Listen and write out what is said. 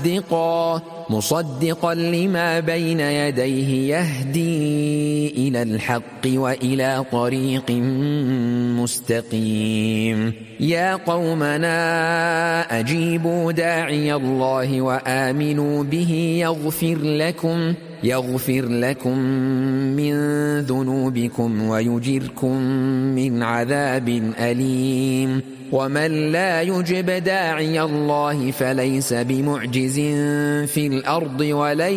مصدقا لما بين يديه يهدي إلى الحق وإلى طريق مستقيم. يا قومنا أجيبوا داعي الله وآمنوا به يغفر لكم من ذنوبكم ويجركم من عذاب أليم. ومن لا يجب داعي الله فليس بمعجز في الأرض